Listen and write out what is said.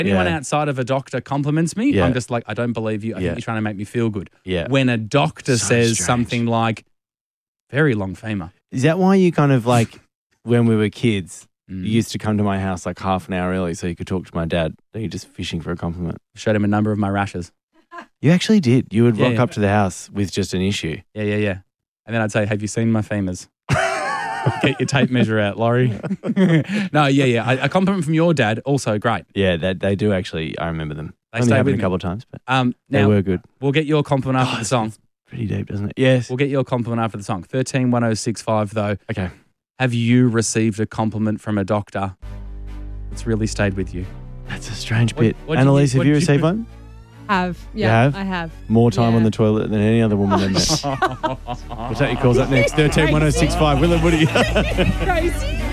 Anyone outside of a doctor compliments me, Yeah. I'm just like, I don't believe you. I Yeah. think you're trying to make me feel good. Yeah. When a doctor So says strange. something like, very long femur. Is that why you kind of like, when we were kids, Mm. you used to come to my house like half an hour early so you could talk to my dad? You're just fishing for a compliment. Showed him a number of my rashes. You actually did. You would Yeah, rock yeah. up to the house with just an issue. Yeah. And then I'd say, have you seen my femurs? Get your tape measure out, Laurie. No, yeah. A compliment from your dad, also great. Yeah, they do actually. I remember them. They Only stay happened with a me. couple of times, but they Now, were good. we'll get your compliment after the song. Pretty deep, doesn't it? Yes. We'll get your compliment after the song. 131065 though. Okay. Have you received a compliment from a doctor that's really stayed with you? That's a strange What- bit. what did Annalise, you- have you what did you received put- one? Yeah, have? I have. More time on Yeah. the toilet than any other woman in there. We'll take your calls up next. 131065. Will and Woody. Crazy.